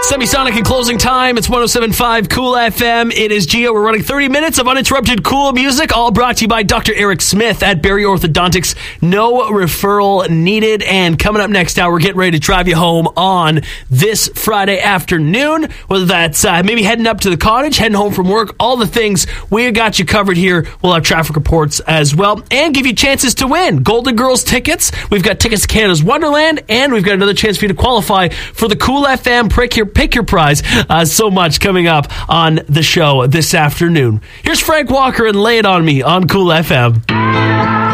Semisonic and closing time. It's 107.5 Cool FM. It is Gio. We're running 30 minutes of uninterrupted cool music, all brought to you by Dr. Eric Smith at Barrie Orthodontics. No referral needed. And coming up next hour, we're getting ready to drive you home on this Friday afternoon. Whether that's maybe heading up to the cottage, heading home from work, all the things, we got you covered here. We'll have traffic reports as well and give you chances to win Golden Girls tickets. We've got tickets to Canada's Wonderland, and we've got another chance for you to qualify for the Cool FM Pick Your Prize. So much coming up on the show this afternoon. Here's Frank Walker and Lay It On Me on Cool FM.